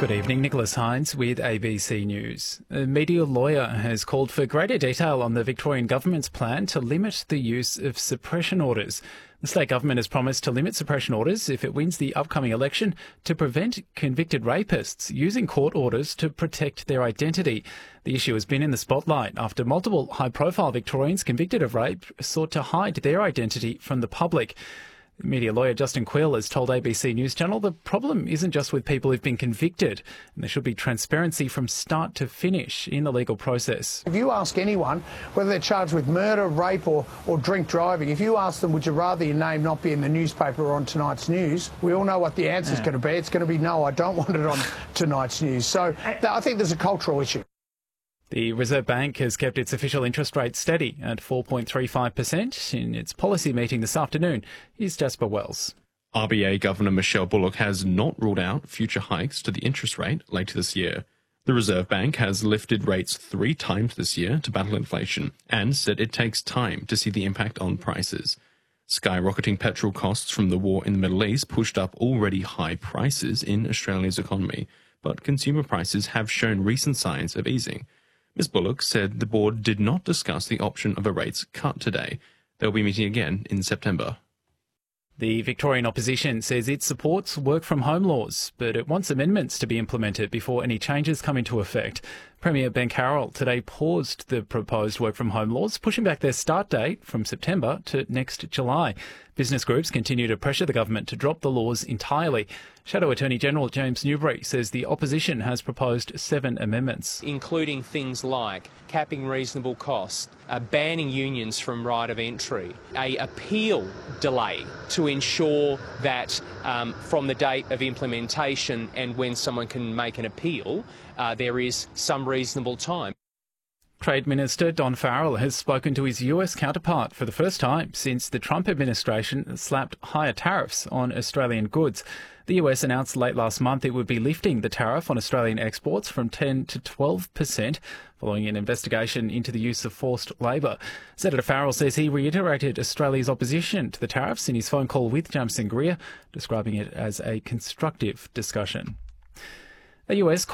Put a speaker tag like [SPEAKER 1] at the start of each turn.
[SPEAKER 1] Good evening, Nicholas Hines with ABC News. A media lawyer has called for greater detail on the Victorian government's plan to limit the use of suppression orders. The state government has promised to limit suppression orders if it wins the upcoming election to prevent convicted rapists using court orders to protect their identity. The issue has been in the spotlight after multiple high-profile Victorians convicted of rape sought to hide their identity from the public. Media lawyer Justin Quill has told ABC News Channel the problem isn't just with people who've been convicted, and there should be transparency from start to finish in the legal process.
[SPEAKER 2] If you ask anyone, whether they're charged with murder, rape or drink driving, if you ask them, would you rather your name not be in the newspaper or on tonight's news, we all know what the answer's going to be. It's going to be no, I don't want it on tonight's news. So I think there's a cultural issue.
[SPEAKER 1] The Reserve Bank has kept its official interest rate steady at 4.35% in its policy meeting this afternoon. Here's Jasper Wells.
[SPEAKER 3] RBA Governor Michelle Bullock has not ruled out future hikes to the interest rate later this year. The Reserve Bank has lifted rates 3 times this year to battle inflation and said it takes time to see the impact on prices. Skyrocketing petrol costs from the war in the Middle East pushed up already high prices in Australia's economy, but consumer prices have shown recent signs of easing. Ms Bullock said the board did not discuss the option of a rates cut today. They'll be meeting again in September.
[SPEAKER 1] The Victorian opposition says it supports work-from-home laws, but it wants amendments to be implemented before any changes come into effect. Premier Ben Carroll today paused the proposed work-from-home laws, pushing back their start date from September to next July. Business groups continue to pressure the government to drop the laws entirely. Shadow Attorney-General James Newbury says the opposition has proposed 7 amendments,
[SPEAKER 4] including things like capping reasonable cost, banning unions from right of entry, a appeal delay to ensure that from the date of implementation and when someone can make an appeal, there is some reasonable time.
[SPEAKER 1] Trade Minister Don Farrell has spoken to his US counterpart for the first time since the Trump administration slapped higher tariffs on Australian goods. The US announced late last month it would be lifting the tariff on Australian exports from 10 to 12% following an investigation into the use of forced labour. Senator Farrell says he reiterated Australia's opposition to the tariffs in his phone call with Jamson Greer, describing it as a constructive discussion. The US